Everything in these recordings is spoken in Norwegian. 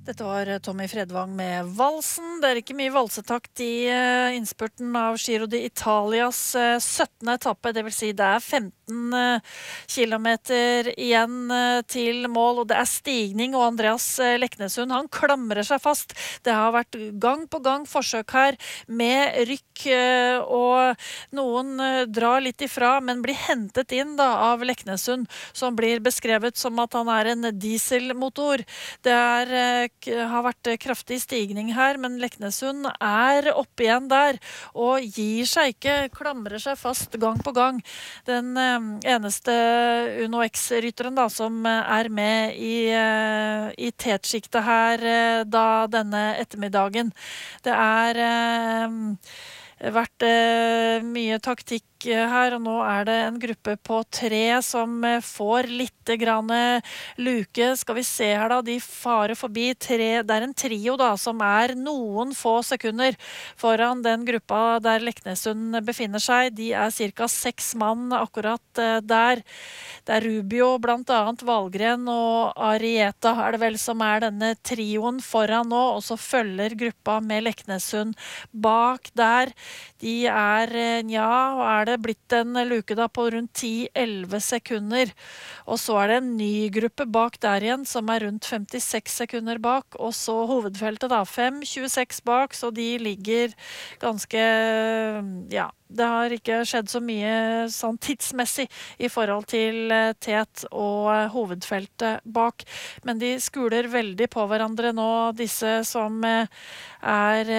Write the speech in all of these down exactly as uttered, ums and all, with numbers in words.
Dette var Tommy Fredvang med Valsen. Det er ikke mye valsetakt i eh, innspurten av Giro d'Italias eh, syttende etappe. Det vil si det er femten eh, kilometer igjen eh, til mål, og det er stigning. Og Andreas eh, Leknesund, han klamrer seg fast. Det har vært gang på gang forsøk her med rykk, eh, og noen eh, drar litt ifra, men blir hentet inn da av Leknesund, som blir beskrevet som at han er en dieselmotor. Det er eh, har vært kraftig stigning her, men Leknesund er oppe igjen der og gir seg ikke, klamrer seg fast gang på gang. Den eh, eneste Uno X-rytteren da, som er med i, eh, i tetsjiktet her eh, da denne ettermiddagen. Det er eh, vært eh, mye taktikk her, og nå er det en gruppe på tre som eh, får litt grann luke. Skal vi se her da, de farer forbi tre, det er en trio da, som er noen få sekunder foran den gruppa der Leknesund befinner seg. De er cirka seks mann akkurat eh, der. Det er Rubio, blant annet Valgren og Arieta er det vel som er denne trioen foran nå, og så følger gruppa med Leknesund bak der. De er, ja, hva er det blitt en luke da på rundt ti til elleve sekunder, og så er det en ny gruppe bak der igjen som er rundt femtiseks sekunder bak, og så hovedfeltet da, fem tjueseks bak, så de ligger ganske, ja, det har ikke skjedd så mye sånn tidsmessig i forhold til tet og hovedfeltet bak, men de skuler veldig på hverandre nå, disse som er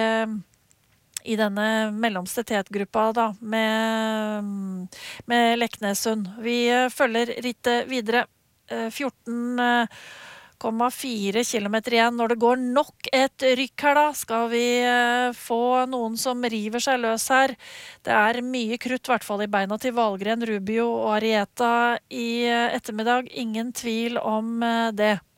i denne mellomste tetgruppa da, med, med Leknesund. Vi følger rittet videre. fjorten komma fire kilometer igjen. Når det går nok et rykk her da, skal vi få noen som river seg løs her. Det er mye krutt, i hvert fall i beina til Valgren, Rubio og Arieta i ettermiddag. Ingen tvil om det.